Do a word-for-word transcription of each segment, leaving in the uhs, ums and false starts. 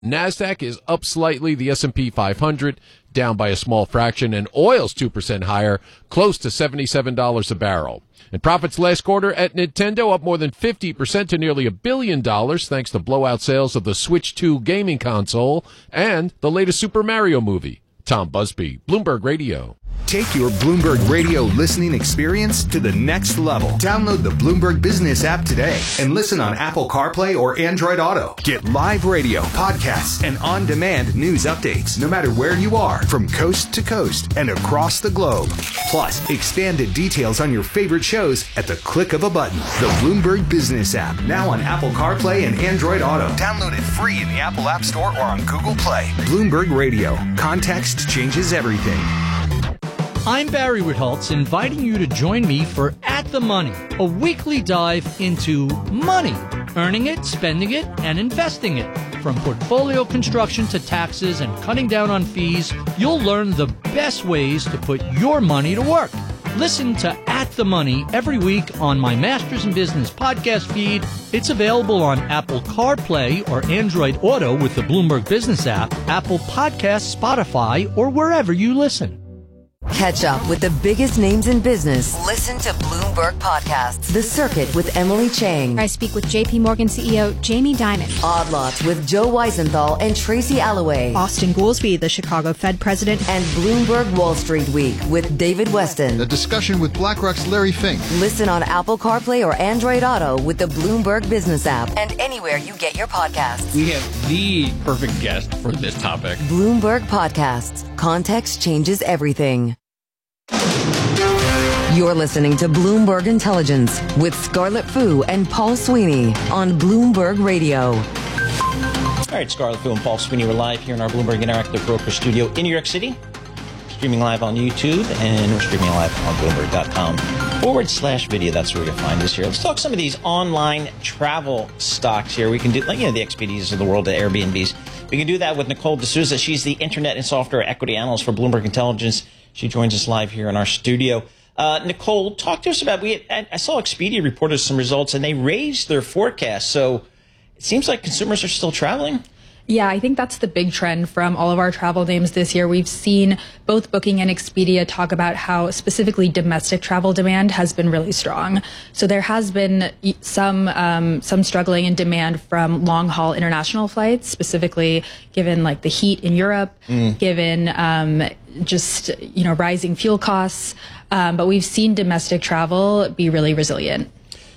NASDAQ is up slightly, the S and P five hundred down by a small fraction, and oil's two percent higher, close to seventy-seven dollars a barrel. And profits last quarter at Nintendo up more than fifty percent to nearly a billion dollars thanks to blowout sales of the Switch two gaming console and the latest Super Mario movie. Tom Busby, Bloomberg Radio. Take your Bloomberg Radio listening experience to the next level. Download the Bloomberg Business app today and listen on Apple CarPlay or Android Auto. Get live radio, podcasts, and on-demand news updates no matter where you are, from coast to coast and across the globe. Plus, expanded details on your favorite shows at the click of a button. The Bloomberg Business app, now on Apple CarPlay and Android Auto. Download it free in the Apple App Store or on Google Play. Bloomberg Radio. Context changes everything. I'm Barry Ritholtz, inviting you to join me for At the Money, a weekly dive into money, earning it, spending it, and investing it. From portfolio construction to taxes and cutting down on fees, you'll learn the best ways to put your money to work. Listen to At the Money every week on my Masters in Business podcast feed. It's available on Apple CarPlay or Android Auto with the Bloomberg Business app, Apple Podcasts, Spotify, or wherever you listen. Catch up with the biggest names in business. Listen to Bloomberg Podcasts. The Circuit with Emily Chang. I speak with J P Morgan C E O Jamie Dimon. Odd Lots with Joe Weisenthal and Tracy Alloway. Austin Goolsbee, the Chicago Fed president. And Bloomberg Wall Street Week with David Weston. The discussion with BlackRock's Larry Fink. Listen on Apple CarPlay or Android Auto with the Bloomberg Business app and anywhere you get your podcasts. We have the perfect guest for this topic. Bloomberg Podcasts. Context changes everything. You're listening to Bloomberg Intelligence with Scarlett Fu and Paul Sweeney on Bloomberg Radio. All right, Scarlett Fu and Paul Sweeney, we're live here in our Bloomberg Interactive Broker Studio in New York City. Streaming live on YouTube, and we're streaming live on Bloomberg.com forward slash video. That's where you'll find us here. Let's talk some of these online travel stocks here. We can do, like, you know, the Expedias of the world, the Airbnbs. We can do that with Nicole D'Souza. She's the Internet and Software Equity Analyst for Bloomberg Intelligence. She joins us live here in our studio. Uh, Nicole, talk to us about, we had, I saw Expedia reported some results, and they raised their forecast. So it seems like consumers are still traveling. Yeah, I think that's the big trend from all of our travel names this year. We've seen both Booking and Expedia talk about how specifically domestic travel demand has been really strong. So there has been some um, some struggling in demand from long-haul international flights, specifically given like the heat in Europe, mm. given um, just, you know, rising fuel costs. Um, but we've seen domestic travel be really resilient.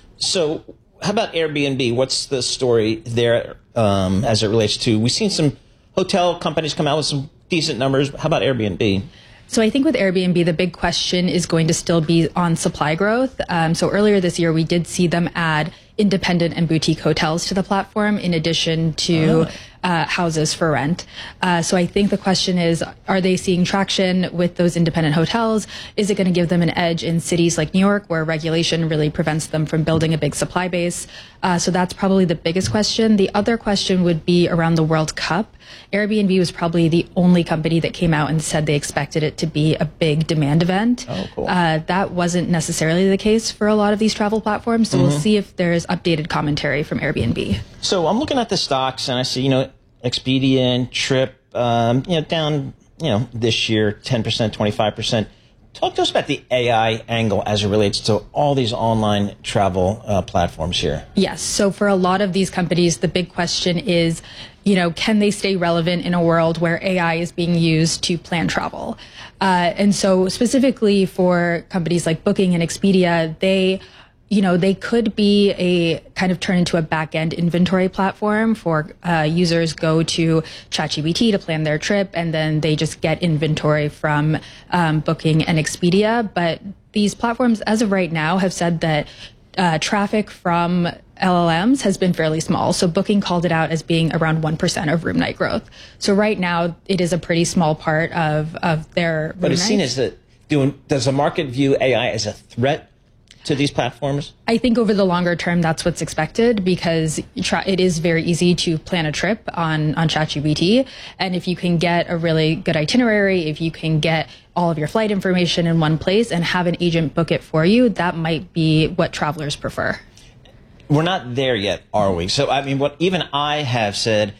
So how about Airbnb? What's the story there um, as it relates to, we've seen some hotel companies come out with some decent numbers. How about Airbnb? So I think with Airbnb, the big question is going to still be on supply growth. Um, so earlier this year, we did see them add independent and boutique hotels to the platform in addition to oh. uh, houses for rent. Uh, so I think the question is, are they seeing traction with those independent hotels? Is it going to give them an edge in cities like New York, where regulation really prevents them from building a big supply base? Uh, so that's probably the biggest question. The other question would be around the World Cup. Airbnb was probably the only company that came out and said they expected it to be a big demand event. Oh, cool. Uh, that wasn't necessarily the case for a lot of these travel platforms. So mm-hmm. we'll see if there's updated commentary from Airbnb. So I'm looking at the stocks and I see, you know, Expedia and Trip, um, you know, down, you know, this year, ten percent, twenty-five percent. Talk to us about the A I angle as it relates to all these online travel uh, platforms here. Yes. So for a lot of these companies, the big question is, you know, can they stay relevant in a world where A I is being used to plan travel? Uh, and so specifically for companies like Booking and Expedia, they you know, they could be a kind of turn into a back-end inventory platform for uh, users go to ChatGPT to plan their trip, and then they just get inventory from um, Booking and Expedia. But these platforms, as of right now, have said that uh, traffic from L L Ms has been fairly small. So Booking called it out as being around one percent of room night growth. So right now, it is a pretty small part of, of their room But it's nights. seen as that, doing, does the market view A I as a threat to these platforms? I think over the longer term, that's what's expected, because it is very easy to plan a trip on, on ChatGPT. And if you can get a really good itinerary, if you can get all of your flight information in one place and have an agent book it for you, that might be what travelers prefer. We're not there yet, are we? So, I mean, what even I have said,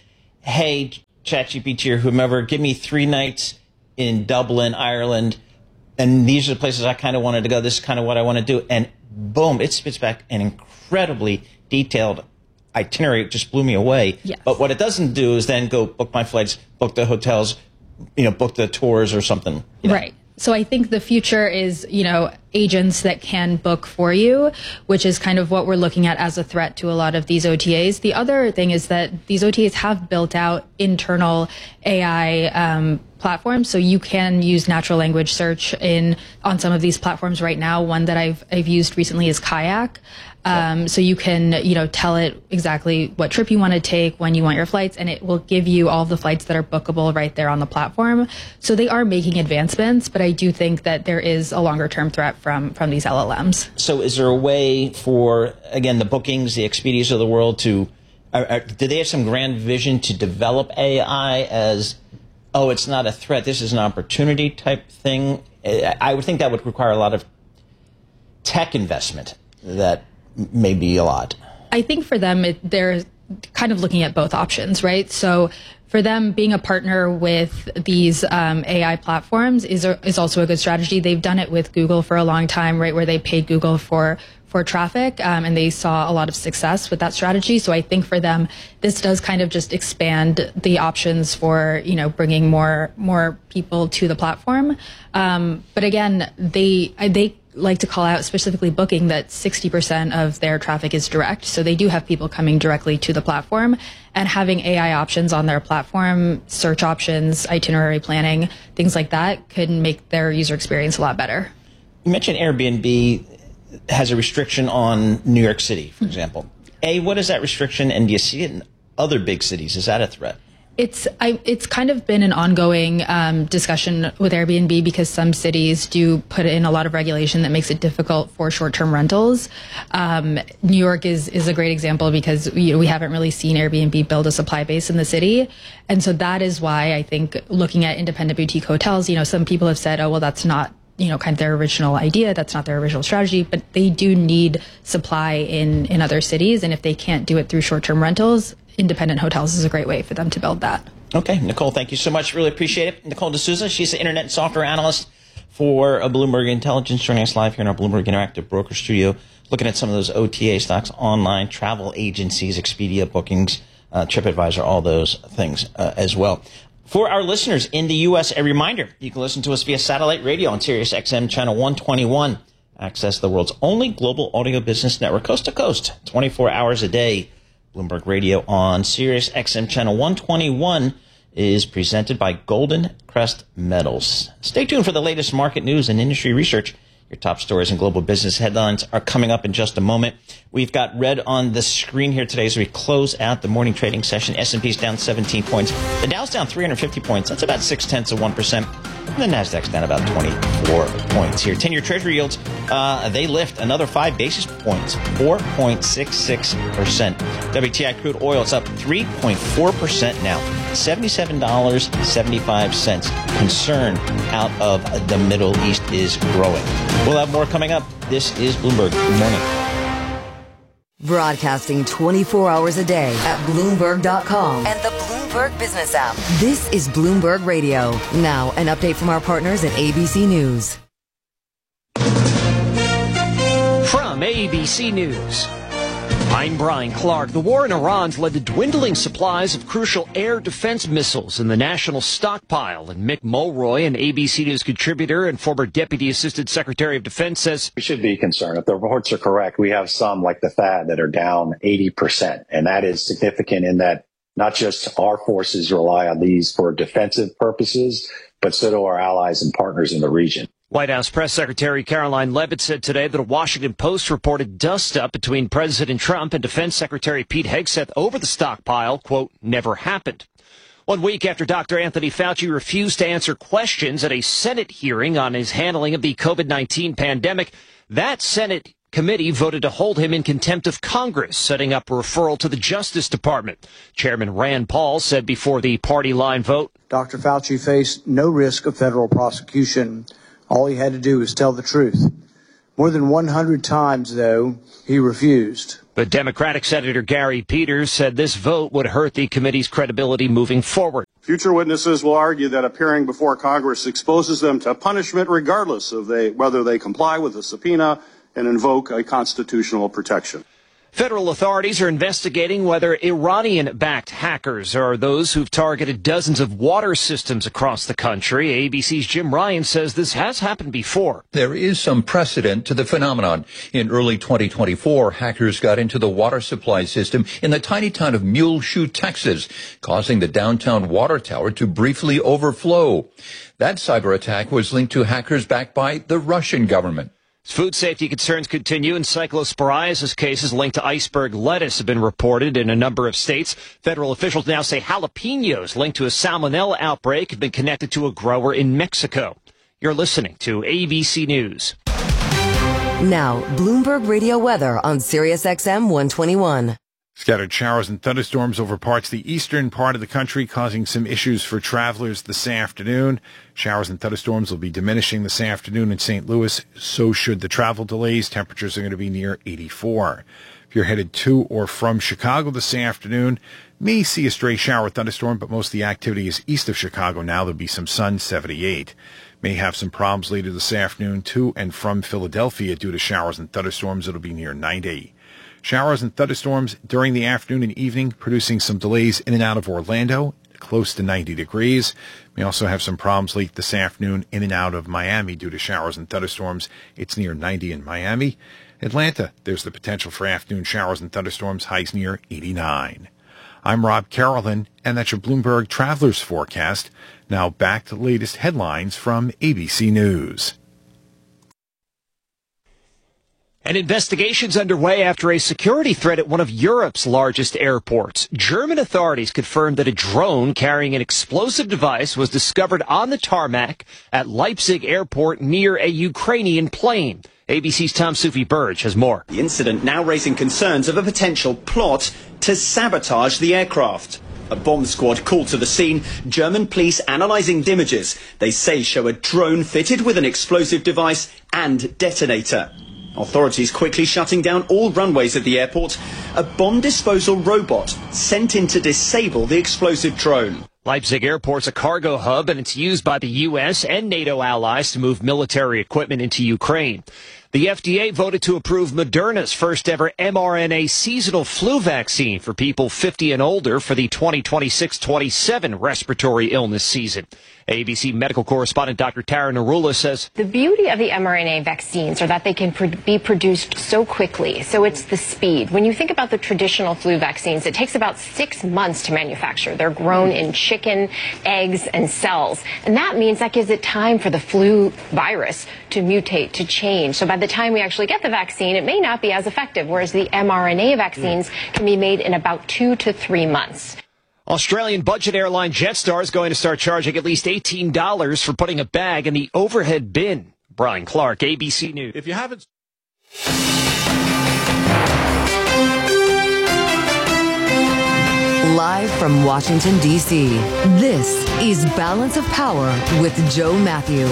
hey, ChatGPT or whomever, give me three nights in Dublin, Ireland, and these are the places I kind of wanted to go. This is kind of what I want to do. And boom, it spits back an incredibly detailed itinerary. It just blew me away. Yes. But what it doesn't do is then go book my flights, book the hotels, you know, book the tours or something. You know? Right. So I think the future is, you know, agents that can book for you, which is kind of what we're looking at as a threat to a lot of these O T As. The other thing is that these O T As have built out internal A I um, platforms, so you can use natural language search in on some of these platforms right now. One that I've I've used recently is Kayak. Um, so you can, you know, tell it exactly what trip you want to take, when you want your flights, and it will give you all of the flights that are bookable right there on the platform. So they are making advancements, but I do think that there is a longer term threat from, from these L L Ms. So is there a way for, again, the Bookings, the Expedias of the world to, are, are, do they have some grand vision to develop A I as, oh, it's not a threat, this is an opportunity type thing? I would think that would require a lot of tech investment that maybe a lot. I think for them, it, they're kind of looking at both options, right? So for them, being a partner with these um, A I platforms is a, is also a good strategy. They've done it with Google for a long time, right, where they paid Google for for traffic, um, and they saw a lot of success with that strategy. So I think for them, this does kind of just expand the options for, you know, bringing more more people to the platform. Um, but again, they they like to call out, specifically Booking, that sixty percent of their traffic is direct. So they do have people coming directly to the platform, and having A I options on their platform, search options, itinerary planning, things like that could make their user experience a lot better. You mentioned Airbnb has a restriction on New York City, for example. A, what is that restriction, and do you see it in other big cities? Is that a threat? It's I, it's kind of been an ongoing um, discussion with Airbnb, because some cities do put in a lot of regulation that makes it difficult for short-term rentals. Um, New York is is a great example, because we, we haven't really seen Airbnb build a supply base in the city. And so that is why I think looking at independent boutique hotels, you know, some people have said, oh, well, that's not, you know, kind of their original idea. That's not their original strategy, but they do need supply in, in other cities. And if they can't do it through short-term rentals, independent hotels is a great way for them to build that. Okay, Nicole, thank you so much. Really appreciate it. Nicole D'Souza, she's the internet and software analyst for Bloomberg Intelligence, joining us live here in our Bloomberg Interactive Broker Studio, looking at some of those O T A stocks, online, travel agencies, Expedia, Bookings, uh, TripAdvisor, all those things uh, as well. For our listeners in the U S, a reminder, you can listen to us via satellite radio on Sirius X M channel one twenty-one. Access the world's only global audio business network, coast to coast, twenty-four hours a day. Bloomberg Radio on Sirius X M channel one twenty-one is presented by Golden Crest Metals. Stay tuned for the latest market news and industry research. Your top stories and global business headlines are coming up in just a moment. We've got red on the screen here today as we close out the morning trading session. S and P's down seventeen points. The Dow's down three hundred fifty points. That's about six tenths of one percent. And the Nasdaq's down about twenty-four points here. ten-year Treasury yields, uh, they lift another five basis points, four point six six percent. W T I crude oil, it's up three point four percent now, seventy-seven dollars and seventy-five cents. Concern out of the Middle East is growing. We'll have more coming up. This is Bloomberg. Good morning. Broadcasting twenty-four hours a day at Bloomberg dot com and the Bloomberg Business app. This is Bloomberg Radio. Now, an update from our partners at A B C News. From A B C News, I'm Brian Clark. The war in Iran's led to dwindling supplies of crucial air defense missiles in the national stockpile. And Mick Mulroy, an A B C News contributor and former Deputy Assistant Secretary of Defense, says we should be concerned. If the reports are correct, we have some, like the T H A D, that are down eighty percent. And that is significant in that not just our forces rely on these for defensive purposes, but so do our allies and partners in the region. White House Press Secretary Caroline Leavitt said today that a Washington Post reported dust-up between President Trump and Defense Secretary Pete Hegseth over the stockpile, quote, never happened. One week after Doctor Anthony Fauci refused to answer questions at a Senate hearing on his handling of the COVID nineteen pandemic, that Senate committee voted to hold him in contempt of Congress, setting up a referral to the Justice Department. Chairman Rand Paul said before the party line vote, Doctor Fauci faced no risk of federal prosecution. All he had to do was tell the truth. More than one hundred times, though, he refused. But Democratic Senator Gary Peters said this vote would hurt the committee's credibility moving forward. Future witnesses will argue that appearing before Congress exposes them to punishment regardless of they, whether they comply with the subpoena and invoke a constitutional protection. Federal authorities are investigating whether Iranian-backed hackers are those who've targeted dozens of water systems across the country. A B C's Jim Ryan says this has happened before. There is some precedent to the phenomenon. In early twenty twenty-four, hackers got into the water supply system in the tiny town of Muleshoe, Texas, causing the downtown water tower to briefly overflow. That cyber attack was linked to hackers backed by the Russian government. Food safety concerns continue, and cyclosporiasis cases linked to iceberg lettuce have been reported in a number of states. Federal officials now say jalapenos linked to a salmonella outbreak have been connected to a grower in Mexico. You're listening to A B C News. Now, Bloomberg Radio weather on Sirius X M one twenty-one. Scattered showers and thunderstorms over parts of the eastern part of the country, causing some issues for travelers this afternoon. Showers and thunderstorms will be diminishing this afternoon in Saint Louis. So should the travel delays. Temperatures are going to be near eighty-four. If you're headed to or from Chicago this afternoon, may see a stray shower or thunderstorm, but most of the activity is east of Chicago now. There'll be some sun, seventy-eight. May have some problems later this afternoon to and from Philadelphia due to showers and thunderstorms. It'll be near ninety. Showers and thunderstorms during the afternoon and evening, producing some delays in and out of Orlando, close to ninety degrees. May also have some problems late this afternoon in and out of Miami due to showers and thunderstorms. It's near ninety in Miami. Atlanta, there's the potential for afternoon showers and thunderstorms, highs near eighty-nine. I'm Rob Carolyn, and that's your Bloomberg Travelers Forecast. Now back to the latest headlines from A B C News. An investigation's underway after a security threat at one of Europe's largest airports. German authorities confirmed that a drone carrying an explosive device was discovered on the tarmac at Leipzig Airport near a Ukrainian plane. A B C's Tom Sufi Burge has more. The incident now raising concerns of a potential plot to sabotage the aircraft. A bomb squad called to the scene. German police analysing images they say show a drone fitted with an explosive device and detonator. Authorities quickly shutting down all runways at the airport. A bomb disposal robot sent in to disable the explosive drone. Leipzig Airport's a cargo hub, and it's used by the U S and NATO allies to move military equipment into Ukraine. The F D A voted to approve Moderna's first ever mRNA seasonal flu vaccine for people fifty and older for the twenty twenty-six twenty-seven respiratory illness season. A B C medical correspondent Doctor Tara Narula says the beauty of the mRNA vaccines are that they can pr- be produced so quickly. So it's the speed. When you think about the traditional flu vaccines, it takes about six months to manufacture. They're grown in chicken, eggs, and cells. And that means that gives it time for the flu virus to mutate, to change. So by the time we actually get the vaccine, it may not be as effective, whereas the mRNA vaccines can be made in about two to three months. Australian budget airline Jetstar is going to start charging at least eighteen dollars for putting a bag in the overhead bin. Brian Clark, A B C News. If you haven't... Live from Washington, D C, this is Balance of Power with Joe Matthew.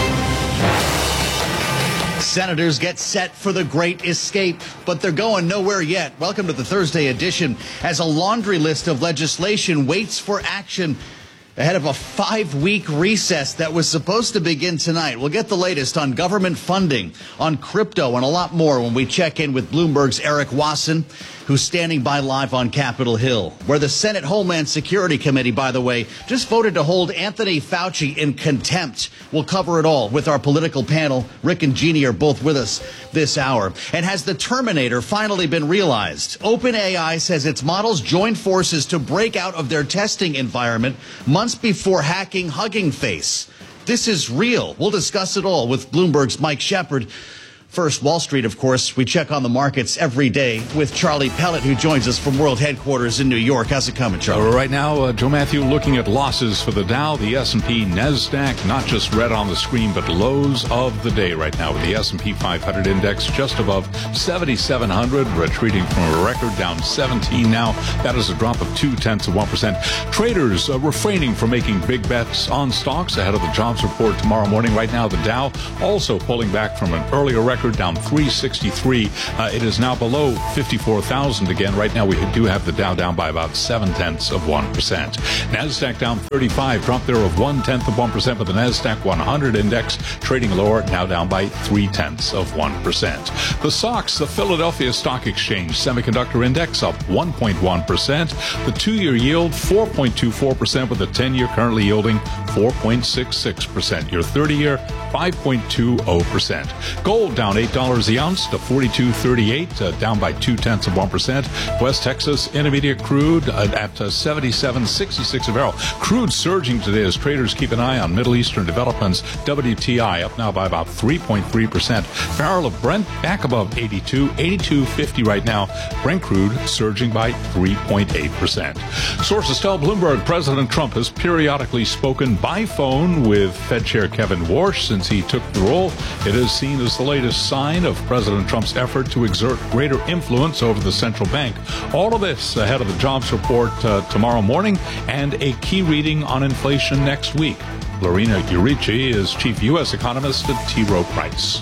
Senators get set for the great escape, but they're going nowhere yet. Welcome to the Thursday edition, as a laundry list of legislation waits for action ahead of a five-week recess that was supposed to begin tonight. We'll get the latest on government funding, on crypto, and a lot more when we check in with Bloomberg's Eric Wasson, who's standing by live on Capitol Hill, where the Senate Homeland Security Committee, by the way, just voted to hold Anthony Fauci in contempt. We'll cover it all with our political panel. Rick and Jeannie are both with us this hour. And has the Terminator finally been realized? OpenAI says its models joined forces to break out of their testing environment months before hacking Hugging Face. This is real. We'll discuss it all with Bloomberg's Mike Shepard. First, Wall Street, of course. We check on the markets every day with Charlie Pellet, who joins us from World Headquarters in New York. How's it coming, Charlie? Uh, right now, uh, Joe Matthew, looking at losses for the Dow, the S and P, NASDAQ, not just red on the screen, but lows of the day right now, with the S and P five hundred index just above seventy-seven hundred, retreating from a record, down seventeen now. That is a drop of two-tenths of one percent. Traders uh, refraining from making big bets on stocks ahead of the jobs report tomorrow morning. Right now, the Dow also pulling back from an earlier record record, down three sixty-three. Uh, it is now below fifty-four thousand again. Right now we do have the Dow down by about seven tenths of one percent. NASDAQ down thirty-five, drop there of one tenth of one percent, but the NASDAQ one hundred index trading lower, now down by three tenths of one percent. The S O X, the Philadelphia Stock Exchange Semiconductor Index, up one point one percent. The two-year yield, four point two four percent, with the ten-year currently yielding four point six six percent. Your thirty-year, five point two zero percent. Gold down eight dollars the ounce to forty-two thirty-eight, uh, down by two tenths of one percent. West Texas Intermediate crude uh, at uh, seventy-seven sixty-six a barrel. Crude surging today as traders keep an eye on Middle Eastern developments. W T I up now by about three point three percent. Barrel of Brent back above eighty-two, eighty-two fifty right now. Brent crude surging by three point eight percent. Sources tell Bloomberg President Trump has periodically spoken by phone with Fed Chair Kevin Warsh since he took the role. It is seen as the latest sign of President Trump's effort to exert greater influence over the central bank. All of this ahead of the jobs report uh, tomorrow morning and a key reading on inflation next week. Lorena Urici is chief U S economist at T. Rowe Price.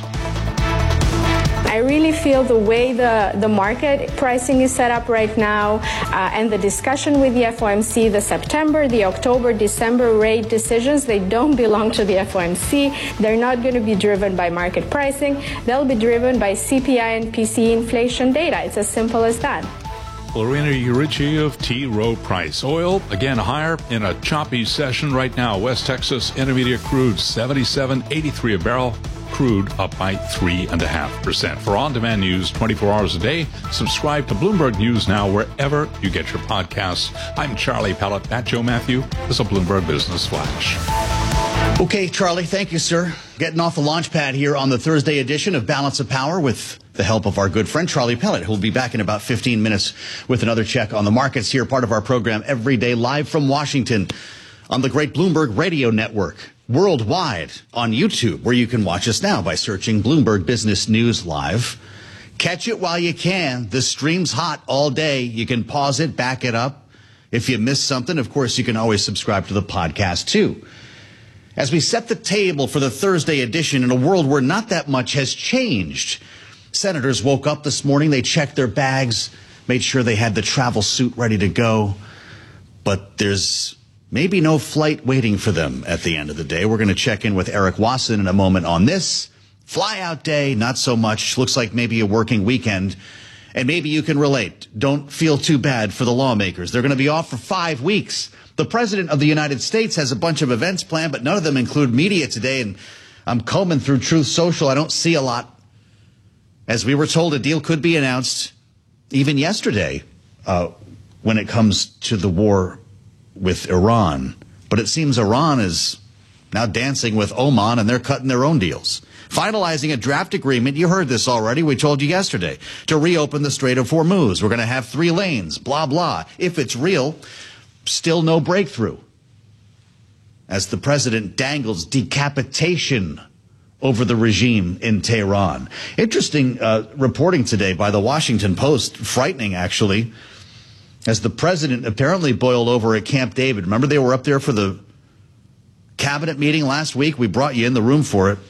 I really feel the way the, the market pricing is set up right now uh, and the discussion with the F O M C, the September, the October, December rate decisions, they don't belong to the F O M C. They're not going to be driven by market pricing. They'll be driven by C P I and P C E inflation data. It's as simple as that. Lorena Urici of T. Rowe Price. Oil, again, higher in a choppy session right now. West Texas Intermediate crude, seventy-seven eighty-three a barrel. Crude up by three point five percent. For on-demand news twenty-four hours a day, subscribe to Bloomberg News Now wherever you get your podcasts. I'm Charlie Pellet. That Joe Matthew is a Bloomberg Business Flash. Okay, Charlie, thank you, sir. Getting off the launch pad here on the Thursday edition of Balance of Power with the help of our good friend Charlie Pellet, who will be back in about fifteen minutes with another check on the markets here, part of our program every day live from Washington on the great Bloomberg Radio Network. Worldwide on YouTube, where you can watch us now by searching Bloomberg Business News Live. Catch it while you can. The stream's hot all day. You can pause it, back it up. If you miss something, of course, you can always subscribe to the podcast, too. As we set the table for the Thursday edition in a world where not that much has changed, senators woke up this morning. They checked their bags, made sure they had the travel suit ready to go. But there's maybe no flight waiting for them at the end of the day. We're going to check in with Eric Wasson in a moment on this. Fly-out day, not so much. Looks like maybe a working weekend. And maybe you can relate. Don't feel too bad for the lawmakers. They're going to be off for five weeks. The President of the United States has a bunch of events planned, but none of them include media today. And I'm combing through Truth Social. I don't see a lot. As we were told, a deal could be announced even yesterday uh, when it comes to the war with Iran. But it seems Iran is now dancing with Oman, and they're cutting their own deals. Finalizing a draft agreement, you heard this already, we told you yesterday, to reopen the Strait of Hormuz. We're going to have three lanes, blah, blah. If it's real, still no breakthrough. As the president dangles decapitation over the regime in Tehran. Interesting uh, reporting today by the Washington Post, frightening actually, as the president apparently boiled over at Camp David. Remember they were up there for the cabinet meeting last week? We brought you in the room for it.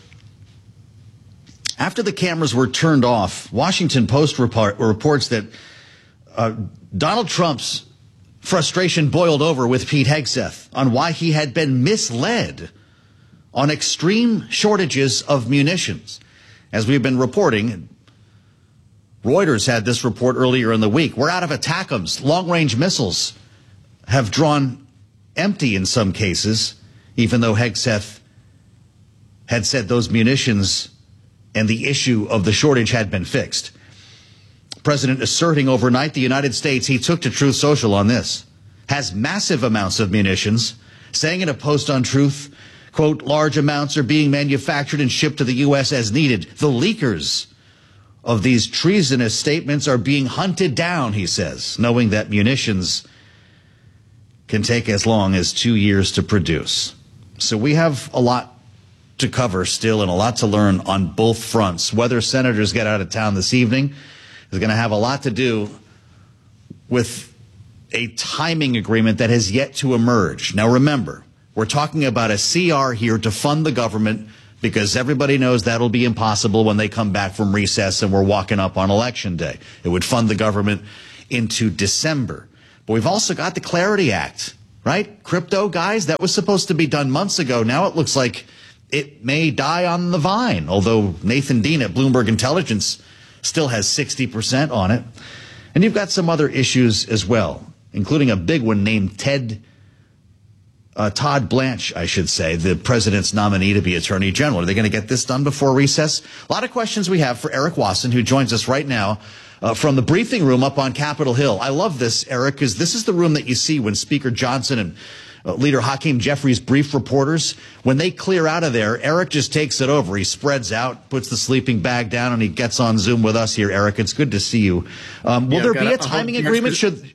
After the cameras were turned off, Washington Post report, reports that uh, Donald Trump's frustration boiled over with Pete Hegseth on why he had been misled on extreme shortages of munitions. As we've been reporting, Reuters had this report earlier in the week. We're out of ATACMS. Long-range missiles have drawn empty in some cases, even though Hegseth had said those munitions and the issue of the shortage had been fixed. President asserting overnight the United States, he took to Truth Social on this, has massive amounts of munitions, saying in a post on Truth, quote, large amounts are being manufactured and shipped to the U S as needed. The leakers of these treasonous statements are being hunted down, he says, knowing that munitions can take as long as two years to produce. So we have a lot to cover still and a lot to learn on both fronts. Whether senators get out of town this evening is going to have a lot to do with a timing agreement that has yet to emerge. Now remember, we're talking about a C R here to fund the government because everybody knows that'll be impossible when they come back from recess and we're walking up on election day. It would fund the government into December. But we've also got the Clarity Act, right? Crypto, guys, that was supposed to be done months ago. Now it looks like it may die on the vine, although Nathan Dean at Bloomberg Intelligence still has sixty percent on it. And you've got some other issues as well, including a big one named Ted Uh, Todd Blanche, I should say, the president's nominee to be attorney general. Are they going to get this done before recess? A lot of questions we have for Eric Wasson, who joins us right now uh, from the briefing room up on Capitol Hill. I love this, Eric, because this is the room that you see when Speaker Johnson and uh, Leader Hakeem Jeffries brief reporters. When they clear out of there, Eric just takes it over. He spreads out, puts the sleeping bag down, and he gets on Zoom with us here. Eric, it's good to see you. Um, will yeah, there be a, a whole, timing agreement? Should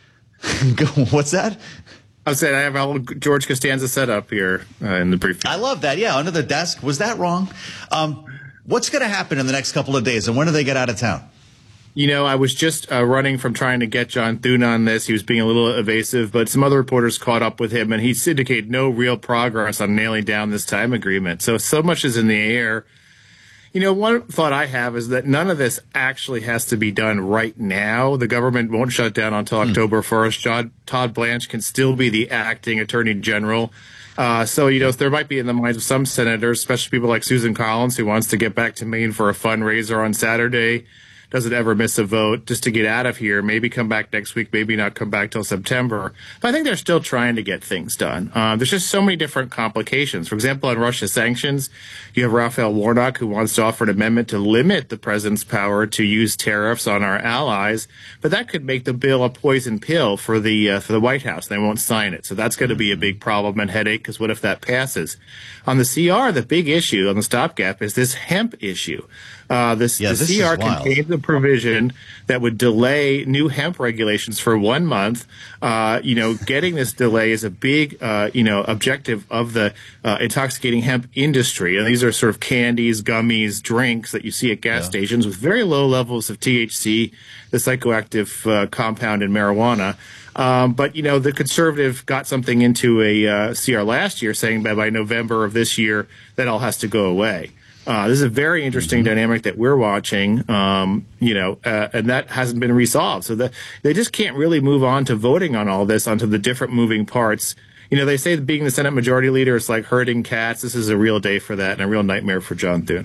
What's that? I said I have a whole George Costanza set up here uh, in the briefing. I love that. Yeah, under the desk. Was that wrong? Um, what's going to happen in the next couple of days, and when do they get out of town? You know, I was just uh, running from trying to get John Thune on this. He was being a little evasive, but some other reporters caught up with him, and he indicated no real progress on nailing down this time agreement. So, so much is in the air. You know, one thought I have is that none of this actually has to be done right now. The government won't shut down until hmm. October first. John, Todd Blanche can still be the acting attorney general. Uh, so, you know, there might be in the minds of some senators, especially people like Susan Collins, who wants to get back to Maine for a fundraiser on Saturday, doesn't ever miss a vote, just to get out of here, maybe come back next week, maybe not come back till September. But I think they're still trying to get things done. Um, there's just so many different complications. For example, on Russia sanctions, you have Raphael Warnock, who wants to offer an amendment to limit the president's power to use tariffs on our allies. But that could make the bill a poison pill for the uh, for the White House. They won't sign it. So that's going to be a big problem and headache, because what if that passes? On the C R, the big issue on the stopgap is this hemp issue. Uh, this, yeah, the this C R contains a provision that would delay new hemp regulations for one month. Uh, you know, getting this delay is a big, uh, you know, objective of the uh, intoxicating hemp industry. And these are sort of candies, gummies, drinks that you see at gas yeah. stations with very low levels of T H C, the psychoactive uh, compound in marijuana. Um, but, you know, the conservative got something into a uh, C R last year saying that by November of this year, that all has to go away. Uh, this is a very interesting mm-hmm. dynamic that we're watching, um, you know, uh, and that hasn't been resolved. So the, they just can't really move on to voting on all this, onto the different moving parts. You know, they say that being the Senate Majority Leader is like herding cats. This is a real day for that and a real nightmare for John Thune.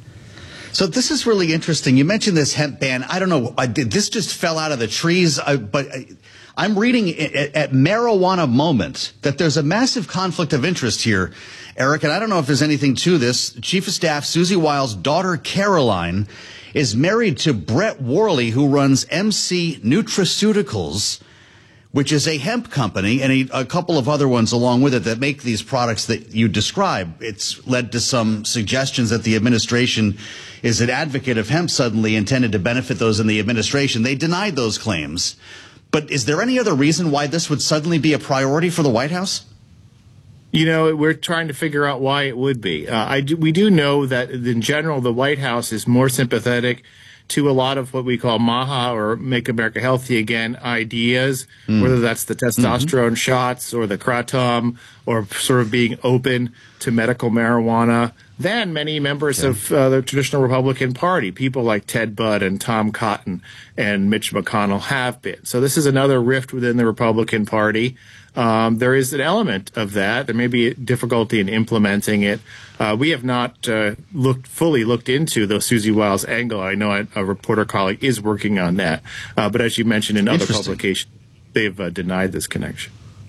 So this is really interesting. You mentioned this hemp ban. I don't know. I did, this just fell out of the trees, I, but I, I'm reading at, at Marijuana Moment that there's a massive conflict of interest here, Eric, and I don't know if there's anything to this. Chief of Staff Susie Wiles' daughter, Caroline, is married to Brett Worley, who runs M C Nutraceuticals, which is a hemp company, and a, a couple of other ones along with it that make these products that you describe. It's led to some suggestions that the administration is an advocate of hemp, suddenly intended to benefit those in the administration. They denied those claims. But is there any other reason why this would suddenly be a priority for the White House? You know, we're trying to figure out why it would be. Uh, I do, we do know that in general, the White House is more sympathetic to a lot of what we call MAHA, or Make America Healthy Again, ideas, mm. whether that's the testosterone mm-hmm. shots or the kratom, or sort of being open to medical marijuana, than many members yeah. of uh, the traditional Republican Party, people like Ted Budd and Tom Cotton and Mitch McConnell have been. So this is another rift within the Republican Party. Um, there is an element of that. There may be difficulty in implementing it. Uh, we have not uh, looked fully looked into the Susie Wiles angle. I know a, a reporter colleague is working on that. Uh, but as you mentioned in other publications, they've uh, denied this connection.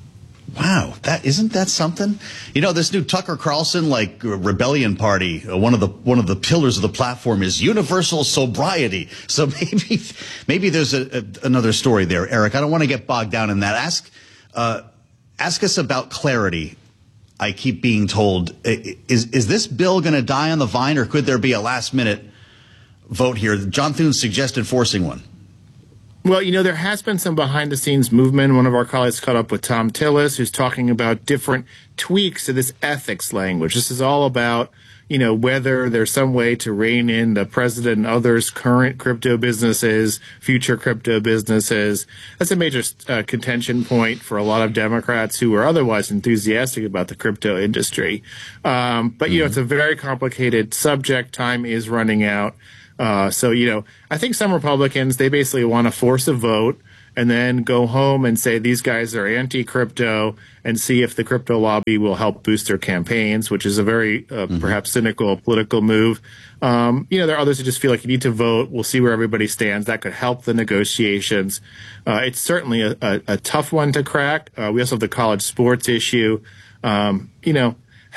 Wow, that isn't that something? You know, this new Tucker Carlson like rebellion party, uh, one of the one of the pillars of the platform is universal sobriety. So maybe maybe there's a, a, another story there, Eric. I don't want to get bogged down in that. Ask uh, ask us about clarity. I keep being told, is is this bill going to die on the vine, or could there be a last minute vote here? John Thune suggested forcing one. Well, you know, there has been some behind-the-scenes movement. One of our colleagues caught up with Tom Tillis, who's talking about different tweaks to this ethics language. This is all about you know, whether there's some way to rein in the president and others' current crypto businesses, future crypto businesses. That's a major uh, contention point for a lot of Democrats who are otherwise enthusiastic about the crypto industry. Um, but, you mm-hmm. know, it's a very complicated subject. Time is running out. Uh, so, you know, I think some Republicans, they basically want to force a vote and then go home and say these guys are anti-crypto and see if the crypto lobby will help boost their campaigns, which is a very uh, mm-hmm. perhaps cynical political move. Um, you know, there are others who just feel like you need to vote. We'll see where everybody stands. That could help the negotiations. Uh, it's certainly a, a, a tough one to crack. Uh, we also have the college sports issue. Um, you know,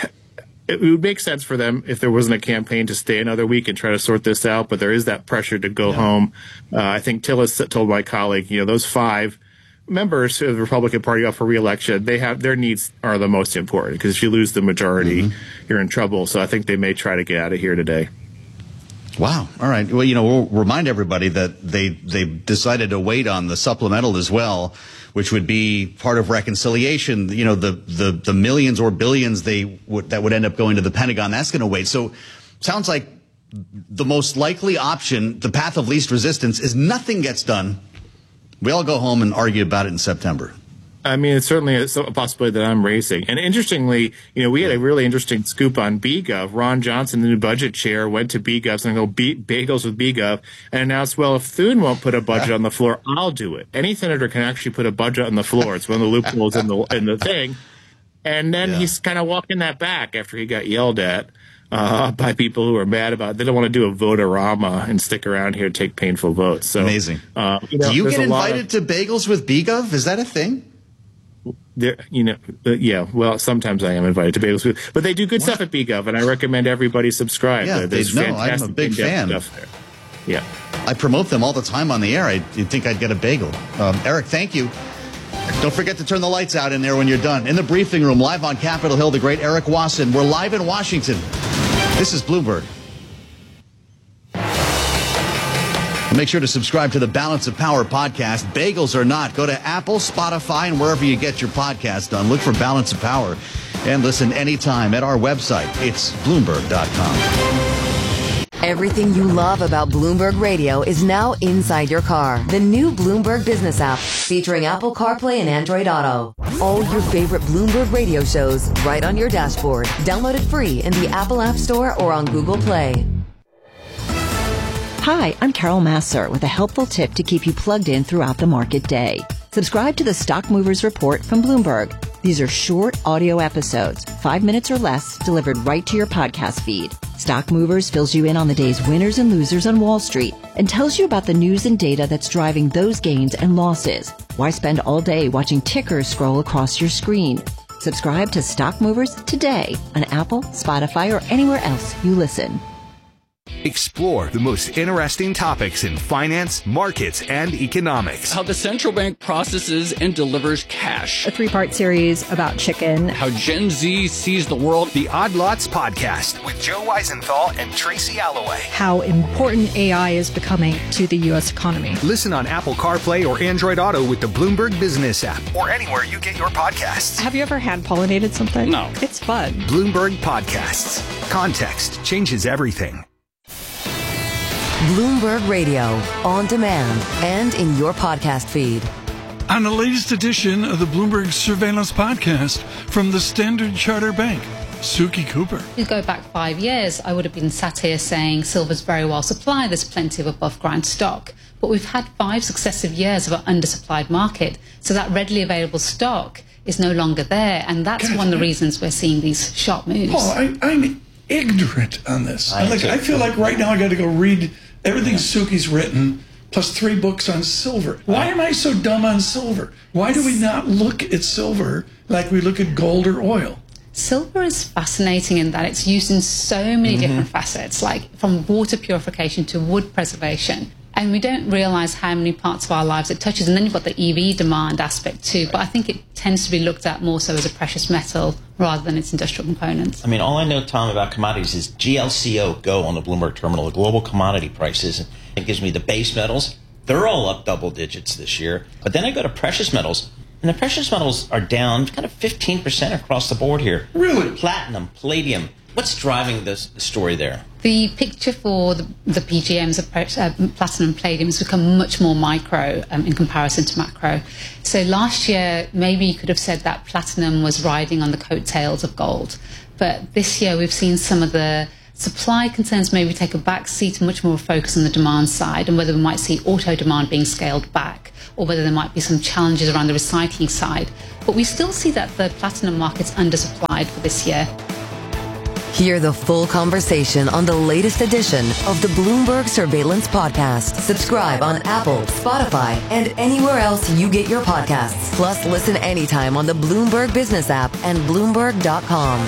it would make sense for them if there wasn't a campaign to stay another week and try to sort this out, but there is that pressure to go yeah. home. Uh, I think Tillis told my colleague, you know, those five members of the Republican Party up for re-election, they have their needs are the most important because if you lose the majority, mm-hmm. you're in trouble. So I think they may try to get out of here today. Wow. All right. Well, you know, we'll remind everybody that they they decided to wait on the supplemental as well, which would be part of reconciliation. You know, the the, the millions or billions they would that would end up going to the Pentagon. That's going to wait. So, sounds like the most likely option, the path of least resistance, is nothing gets done. We all go home and argue about it in September. I mean, it's certainly a possibility that I'm raising. And interestingly, you know, we had a really interesting scoop on BGov. Ron Johnson, the new budget chair, went to BGov and go B- bagels with BGov and announced, well, if Thune won't put a budget on the floor, I'll do it. Any senator can actually put a budget on the floor. It's one of the loopholes in the in the thing. And then yeah. he's kind of walking that back after he got yelled at uh, by people who are mad about it. They don't want to do a vote-a-rama and stick around here and take painful votes. So, amazing. Uh, you know, do you get invited of, to bagels with BGov? Is that a thing? There, you know, uh, yeah. Well, sometimes I am invited to bagels, with, but they do good what? stuff at BGov, and I recommend everybody subscribe. Yeah, There's they, no, I'm a big fan. Stuff there. Yeah, I promote them all the time on the air. I, you'd think I'd get a bagel. Um, Eric, thank you. Don't forget to turn the lights out in there when you're done. In the briefing room, live on Capitol Hill, the great Eric Wasson. We're live in Washington. This is Bloomberg. Make sure to subscribe to the Balance of Power podcast. Bagels or not, go to Apple, Spotify, and wherever you get your podcast done. Look for Balance of Power and listen anytime at our website. It's Bloomberg dot com. Everything you love about Bloomberg Radio is now inside your car. The new Bloomberg Business app featuring Apple CarPlay and Android Auto. All your favorite Bloomberg Radio shows right on your dashboard. Download it free in the Apple App Store or on Google Play. Hi, I'm Carol Massar with a helpful tip to keep you plugged in throughout the market day. Subscribe to the Stock Movers Report from Bloomberg. These are short audio episodes, five minutes or less, delivered right to your podcast feed. Stock Movers fills you in on the day's winners and losers on Wall Street and tells you about the news and data that's driving those gains and losses. Why spend all day watching tickers scroll across your screen? Subscribe to Stock Movers today on Apple, Spotify, or anywhere else you listen. Explore the most interesting topics in finance, markets, and economics. How the central bank processes and delivers cash. A three-part series about chicken. How Gen Z sees the world. The Odd Lots Podcast with Joe Weisenthal and Tracy Alloway. How important A I is becoming to the U S economy. Listen on Apple CarPlay or Android Auto with the Bloomberg Business app or anywhere you get your podcasts. Have you ever hand-pollinated something? No. It's fun. Bloomberg Podcasts. Context changes everything. Bloomberg Radio, on demand and in your podcast feed. On the latest edition of the Bloomberg Surveillance Podcast from the Standard Chartered Bank, Suki Cooper. If you go back five years, I would have been sat here saying silver's very well supplied, there's plenty of above ground stock. But we've had five successive years of an undersupplied market, so that readily available stock is no longer there, and that's God, one of the reasons we're seeing these sharp moves. Paul, I, I'm ignorant on this. I, like, I feel like right now I got to go read everything yeah. Suki's written, plus three books on silver. Why am I so dumb on silver? Why do we not look at silver like we look at gold or oil? Silver is fascinating in that it's used in so many mm-hmm. different facets, like from water purification to wood preservation. And we don't realize how many parts of our lives it touches. And then you've got the E V demand aspect too. But I think it tends to be looked at more so as a precious metal rather than its industrial components. I mean, all I know, Tom, about commodities is G L C O, Go, on the Bloomberg terminal, the global commodity prices. It gives me the base metals. They're all up double digits this year. But then I go to precious metals. And the precious metals are down kind of fifteen percent across the board here. Really? Platinum, palladium, what's driving this story there? The picture for the, the P G Ms, uh, platinum and palladium, has become much more micro um, in comparison to macro. So last year, maybe you could have said that platinum was riding on the coattails of gold. But this year, we've seen some of the supply concerns maybe take a back seat and much more focus on the demand side, and whether we might see auto demand being scaled back, or whether there might be some challenges around the recycling side. But we still see that the platinum market's undersupplied for this year. Hear the full conversation on the latest edition of the Bloomberg Surveillance Podcast. Subscribe on Apple, Spotify, and anywhere else you get your podcasts. Plus, listen anytime on the Bloomberg Business app and Bloomberg dot com.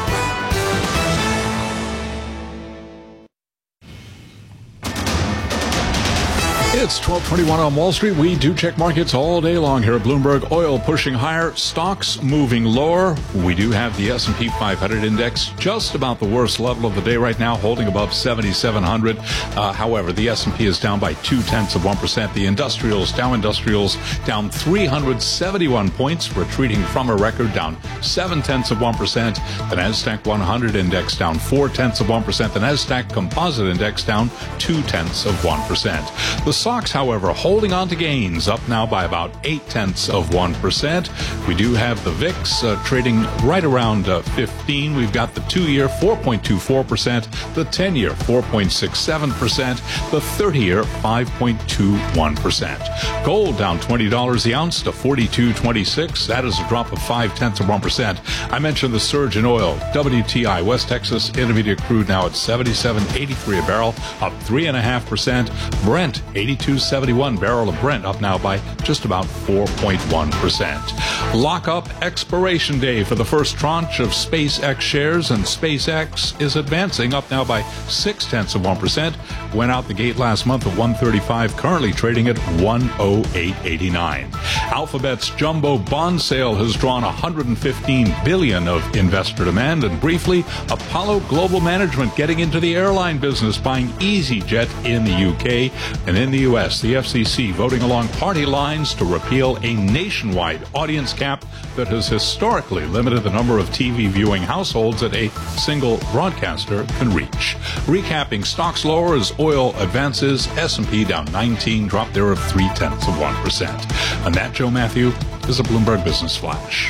It's twelve twenty-one on Wall Street. We do check markets all day long here at Bloomberg. Oil pushing higher, stocks moving lower. We do have the S and P five hundred index just about the worst level of the day right now, holding above seventy-seven hundred. Uh, however, the S and P is down by two-tenths of one percent. The industrials, Dow Industrials, down three hundred seventy-one points, retreating from a record, down seven-tenths of one percent. The NASDAQ one hundred index down four-tenths of one percent. The NASDAQ Composite Index down two-tenths of one percent. The stocks, however, holding on to gains, up now by about eight-tenths of one percent. We do have the V I X uh, trading right around uh, fifteen. We've got the two-year four point two four percent, the ten-year four point six seven percent, the thirty-year five point two one percent. Gold down twenty dollars the ounce to forty-two twenty-six. That is a drop of five-tenths of one percent. I mentioned the surge in oil. W T I, West Texas Intermediate Crude, now at seventy-seven eighty-three a barrel, up three point five percent. Brent, eighty-two seventy-one barrel of Brent, up now by just about four point one percent. Lockup expiration day for the first tranche of SpaceX shares, and SpaceX is advancing, up now by six-tenths of one percent. Went out the gate last month at one thirty-five, currently trading at one oh eight eighty-nine. Alphabet's jumbo bond sale has drawn one hundred fifteen billion dollars of investor demand. And briefly, Apollo Global Management getting into the airline business, buying EasyJet in the U K. And in the U S, the F C C voting along party lines to repeal a nationwide audience cap that has historically limited the number of T V viewing households that a single broadcaster can reach. Recapping, stocks lower as oil advances. S and P down nineteen, drop there of three-tenths of one percent. And that, Joe Matthew, is a Bloomberg Business Flash.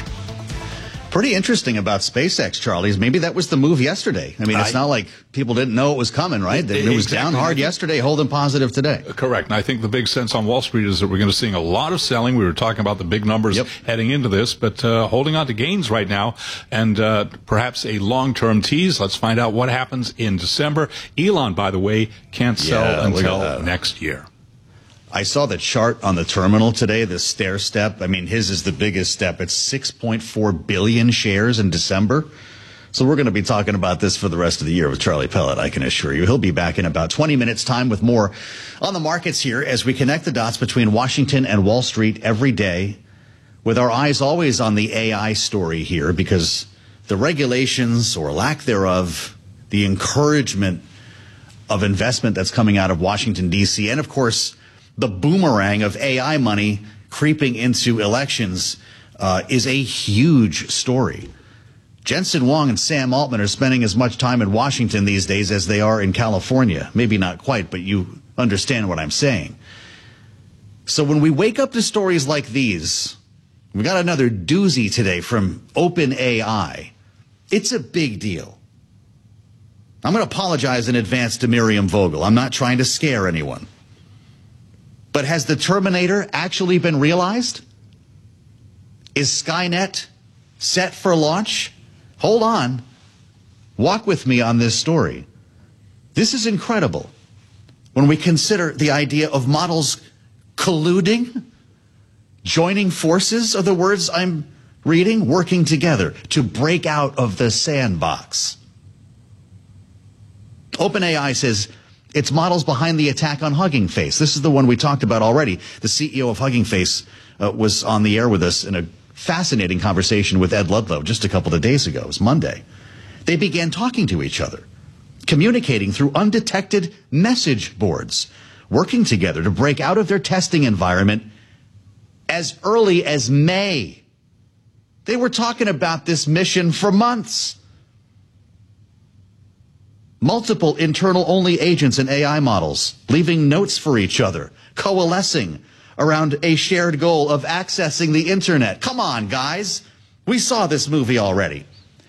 Pretty interesting about SpaceX, Charlie. Maybe that was the move yesterday. I mean, it's I, not like people didn't know it was coming, right? It, it was exactly. down hard yesterday, holding positive today. Correct. And I think the big sense on Wall Street is that we're going to see a lot of selling. We were talking about the big numbers yep. heading into this, but uh, holding on to gains right now, and uh, perhaps a long-term tease. Let's find out what happens in December. Elon, by the way, can't sell yeah, until next year. I saw the chart on the terminal today, the stair step. I mean, his is the biggest step. It's six point four billion shares in December. So we're going to be talking about this for the rest of the year with Charlie Pellet, I can assure you. He'll be back in about twenty minutes time with more on the markets here as we connect the dots between Washington and Wall Street every day, with our eyes always on the A I story here, because the regulations or lack thereof, the encouragement of investment that's coming out of Washington, D C, and of course, the boomerang of A I money creeping into elections uh, is a huge story. Jensen Huang and Sam Altman are spending as much time in Washington these days as they are in California. Maybe not quite, but you understand what I'm saying. So when we wake up to stories like these, we got another doozy today from OpenAI. It's a big deal. I'm going to apologize in advance to Miriam Vogel. I'm not trying to scare anyone. But has the Terminator actually been realized? Is Skynet set for launch? Hold on. Walk with me on this story. This is incredible. When we consider the idea of models colluding, joining forces are the words I'm reading, working together to break out of the sandbox. OpenAI says it's models behind the attack on Hugging Face. This is the one we talked about already. The C E O of Hugging Face uh, was on the air with us in a fascinating conversation with Ed Ludlow just a couple of days ago. It was Monday. They began talking to each other, communicating through undetected message boards, working together to break out of their testing environment as early as May. They were talking about this mission for months. multiple internal-only agents and A I models, leaving notes for each other, coalescing around a shared goal of accessing the internet. Come on, guys. We saw this movie already.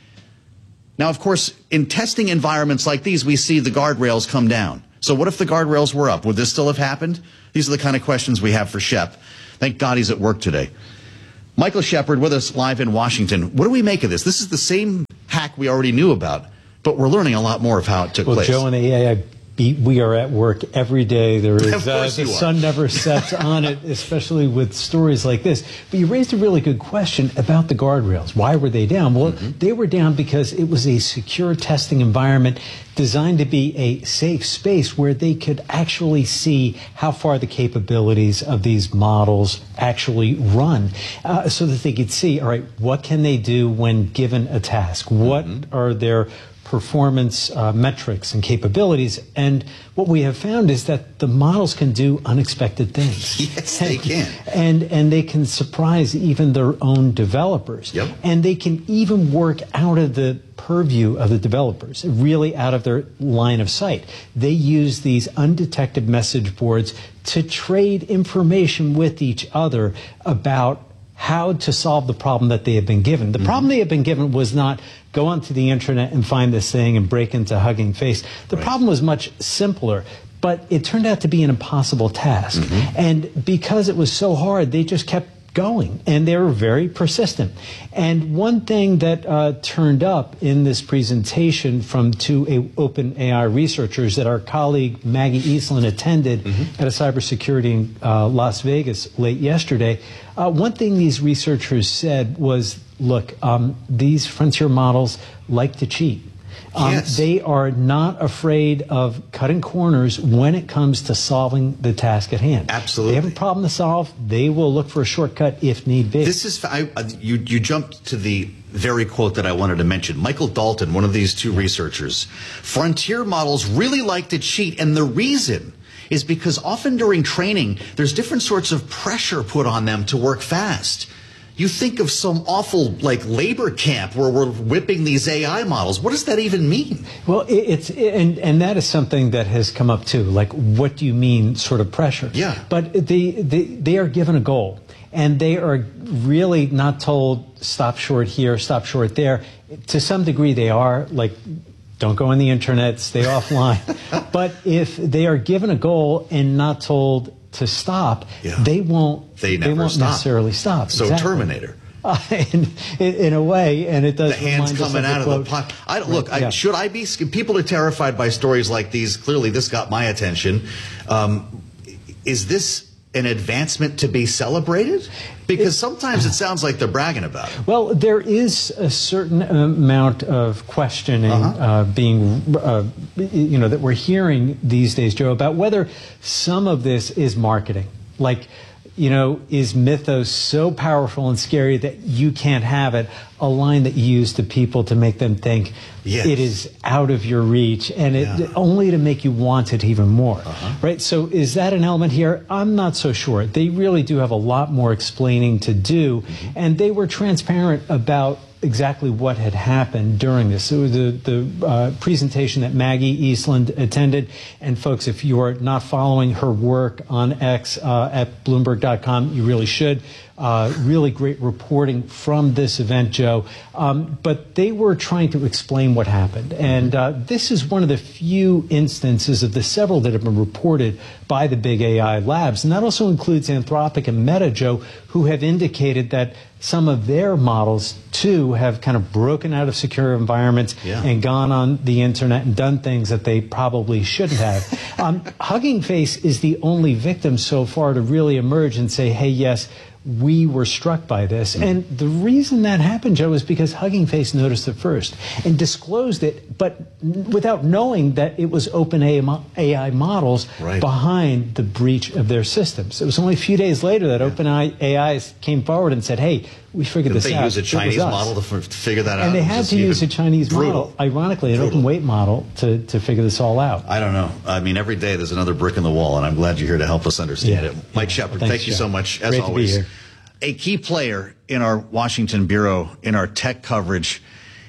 Now, of course, in testing environments like these, we see the guardrails come down. So what if the guardrails were up? Would this still have happened? These are the kind of questions we have for Shep. Thank God he's at work today. Michael Shepard with us live in Washington. What do we make of this? This is the same hack we already knew about, but we're learning a lot more of how it took well, place. Joe and the A I beat, we are at work every day. There is Of uh, course the you are. sun never sets on it, especially with stories like this. But you raised a really good question about the guardrails. Why were they down? Well, mm-hmm. they were down because it was a secure testing environment designed to be a safe space where they could actually see how far the capabilities of these models actually run, uh, so that they could see, all right, what can they do when given a task? What mm-hmm. are their performance uh, metrics and capabilities? And what we have found is that the models can do unexpected things. Yes, they can. And and they can surprise even their own developers. Yep. And they can even work out of the purview of the developers, really out of their line of sight. They use these undetected message boards to trade information with each other about how to solve the problem that they have been given. The mm-hmm. problem they have been given was not go onto the internet and find this thing and break into Hugging Face. The right. problem was much simpler, but it turned out to be an impossible task. Mm-hmm. And because it was so hard, they just kept going, and they were very persistent. And one thing that uh, turned up in this presentation from two a- OpenAI researchers that our colleague Maggie Eastland attended mm-hmm. at a cybersecurity in uh, Las Vegas late yesterday, uh, one thing these researchers said was, look, um, these frontier models like to cheat. Um, yes. They are not afraid of cutting corners when it comes to solving the task at hand. Absolutely. They have a problem to solve. They will look for a shortcut if need be. This is, I, you, you jumped to the very quote that I wanted to mention. Michael Dalton, one of these two researchers, frontier models really like to cheat, and the reason is because often during training, there's different sorts of pressure put on them to work fast. You think of some awful, like, labor camp where we're whipping these A I models. What does that even mean? Well, it, it's and and that is something that has come up too. Like, what do you mean, sort of pressure? Yeah. But they they, they are given a goal, and they are really not told stop short here, stop short there. To some degree, they are like, don't go on the internet, stay offline. But if they are given a goal and not told to stop, yeah. they won't. They never they won't stop. necessarily stop. So exactly. Terminator. Uh, in, in a way, and it does. The hands remind us coming of out the of the pot. I don't, look, Right, yeah. I, should I be? People are terrified by stories like these. Clearly, this got my attention. Um, is this an advancement to be celebrated? Because sometimes it sounds like they're bragging about it. Well, there is a certain amount of questioning Uh-huh. uh, being, uh, you know, that we're hearing these days, Joe, about whether some of this is marketing. Like, you know, is Mythos so powerful and scary that you can't have it? A line that you use to people to make them think Yes. it is out of your reach, and it Yeah. only to make you want it even more. Uh-huh. Right? So is that an element here? I'm not so sure. They really do have a lot more explaining to do, Mm-hmm. and they were transparent about exactly what had happened during this. So the, the uh, presentation that Maggie Eastland attended, and folks, if you are not following her work on X uh, at Bloomberg dot com, you really should. Uh, really great reporting from this event, Joe. Um, but they were trying to explain what happened. And uh, this is one of the few instances of the several that have been reported by the big A I labs. And that also includes Anthropic and Meta, Joe, who have indicated that some of their models, too, have kind of broken out of secure environments Yeah. and gone on the internet and done things that they probably shouldn't have. um, Hugging Face is the only victim so far to really emerge and say, hey, yes, we were struck by this. And the reason that happened, Joe, is because Hugging Face noticed it first and disclosed it, but without knowing that it was OpenAI models Right. behind the breach of their systems. It was only a few days later that OpenAI came forward and said, hey, we figured Didn't this they out. use a It was Chinese us. model to, f- to figure that out? And they It was had just to use a even Chinese brutal. model, ironically, an Brutal. open weight model to, to figure this all out. I don't know. I mean, every day there's another brick in the wall, and I'm glad you're here to help us understand Yeah. it. Mike Shepard, Thanks, thank you Joe. so much, as Great to be always. here. A key player in our Washington bureau, in our tech coverage,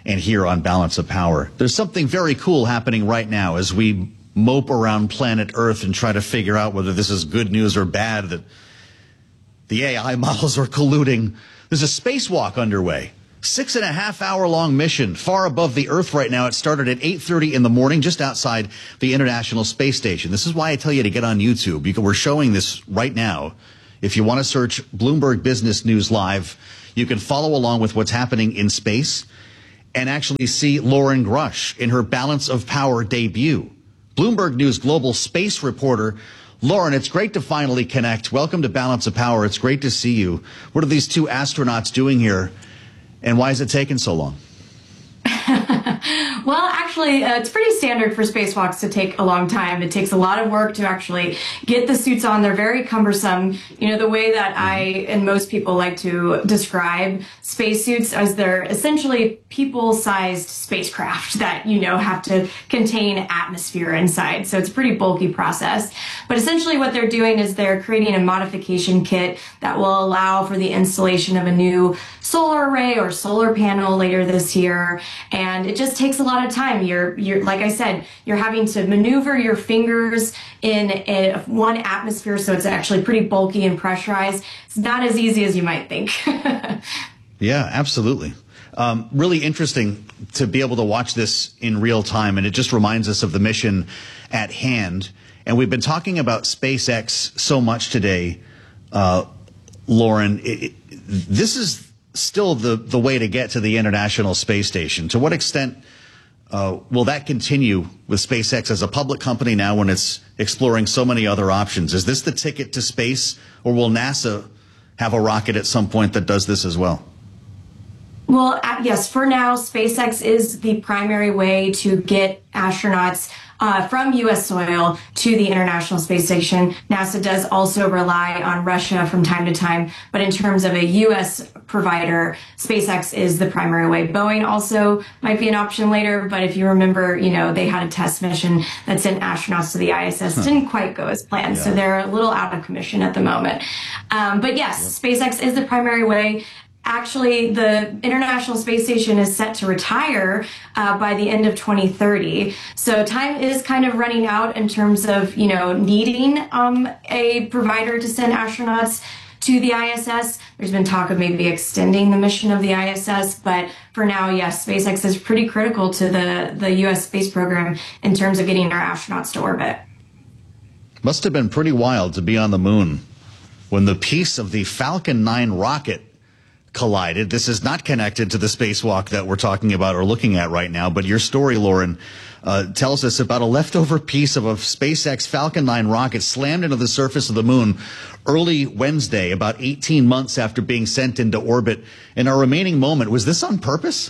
and here on Balance of Power. There's something very cool happening right now as we mope around planet Earth and try to figure out whether this is good news or bad that the A I models are colluding. There's a spacewalk underway. Six and a half hour long mission far above the Earth right now. It started at eight thirty in the morning just outside the International Space Station. This is why I tell you to get on YouTube. You can, we're showing this right now. If you want to search Bloomberg Business News Live, you can follow along with what's happening in space and actually see Lauren Grush in her Balance of Power debut. Bloomberg News global space reporter. Lauren, it's great to finally connect. Welcome to Balance of Power. It's great to see you. What are these two astronauts doing here, and why is it taking so long? Well, actually, uh, it's pretty standard for spacewalks to take a long time. It takes a lot of work to actually get the suits on. They're very cumbersome. You know, the way that I and most people like to describe spacesuits as they're essentially people-sized spacecraft that, you know, have to contain atmosphere inside. So it's a pretty bulky process. But essentially what they're doing is they're creating a modification kit that will allow for the installation of a new solar array or solar panel later this year. And it just takes a lot of time. You're, you're, like I said, you're having to maneuver your fingers in a, one atmosphere, so it's actually pretty bulky and pressurized. It's not as easy as you might think. Yeah, absolutely. Um, really interesting to be able to watch this in real time, and it just reminds us of the mission at hand. And we've been talking about SpaceX so much today, uh, Lauren. It, it, this is still the, the way to get to the International Space Station. To what extent uh, will that continue with SpaceX as a public company now when it's exploring so many other options? Is this the ticket to space, or will NASA have a rocket at some point that does this as well? Well, yes, for now, SpaceX is the primary way to get astronauts uh, from U S soil to the International Space Station. NASA does also rely on Russia from time to time, but in terms of a U S provider, SpaceX is the primary way. Boeing also might be an option later, but if you remember, you know, they had a test mission that sent astronauts to the I S S. Huh. Didn't quite go as planned, yeah. So they're a little out of commission at the moment. Um, but yes, yep. SpaceX is the primary way. Actually, the International Space Station is set to retire uh, by the end of twenty thirty. So time is kind of running out in terms of, you know, needing um, a provider to send astronauts to the I S S. There's been talk of maybe extending the mission of the I S S, but for now, yes, SpaceX is pretty critical to the, the U S space program in terms of getting our astronauts to orbit. Must have been pretty wild to be on the moon when the piece of the Falcon nine rocket collided. This is not connected to the spacewalk that we're talking about or looking at right now, but your story, Lauren, uh, tells us about a leftover piece of a SpaceX Falcon nine rocket slammed into the surface of the moon early Wednesday, about eighteen months after being sent into orbit. In our remaining moment, was this on purpose?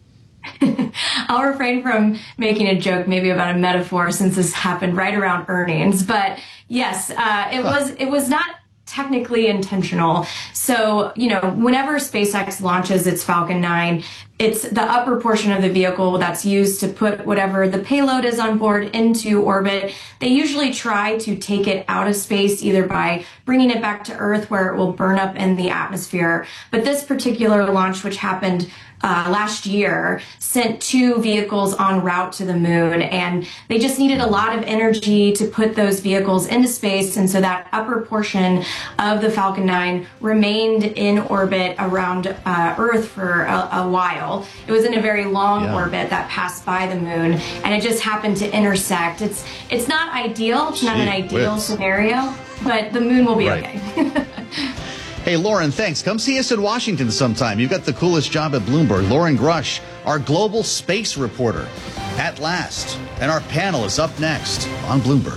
I'll refrain from making a joke maybe about a metaphor since this happened right around earnings, but yes, uh, it was, it was not technically intentional. So, you know, whenever SpaceX launches its Falcon nine, it's the upper portion of the vehicle that's used to put whatever the payload is on board into orbit. They usually try to take it out of space either by bringing it back to Earth where it will burn up in the atmosphere. But this particular launch, which happened Uh, last year, sent two vehicles en route to the moon, and they just needed a lot of energy to put those vehicles into space, and so that upper portion of the Falcon nine remained in orbit around uh, Earth for a, a while. It was in a very long yeah. orbit that passed by the moon, and it just happened to intersect. It's it's not ideal, it's not Gee, an ideal whiz. scenario, but the moon will be right. okay. Hey, Lauren, thanks. Come see us in Washington sometime. You've got the coolest job at Bloomberg. Lauren Grush, our global space reporter, at last. And our panel is up next on Bloomberg.